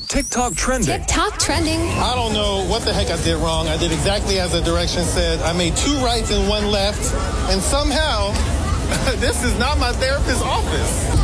TikTok trending. TikTok trending. I don't know what the heck I did wrong. I did exactly as the directions said. I made 2 rights and 1 left. And somehow, this is not my therapist's office.